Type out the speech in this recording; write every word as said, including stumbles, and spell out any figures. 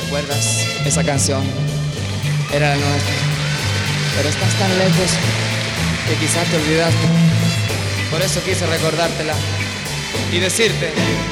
¿Recuerdas esa canción? Era la nuestra. Pero estás tan lejos que quizás te olvidaste. Por eso quise recordártela y decirte